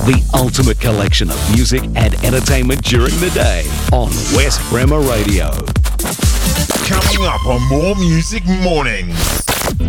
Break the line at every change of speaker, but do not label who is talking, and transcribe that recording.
The ultimate collection of music and entertainment during the day on West Bremer Radio.
Coming up on More Music Mornings.